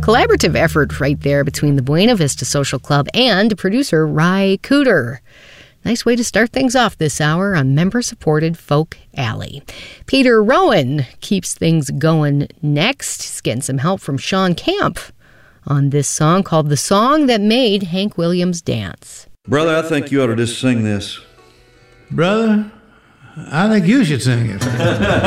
Collaborative effort right there between the Buena Vista Social Club and producer Ry Cooder. Nice way to start things off this hour on member-supported Folk Alley. Peter Rowan keeps things going next. He's getting some help from Sean Camp on this song called The Song That Made Hank Williams Dance. Brother, I think you ought to just sing this. Brother, I think you should sing it.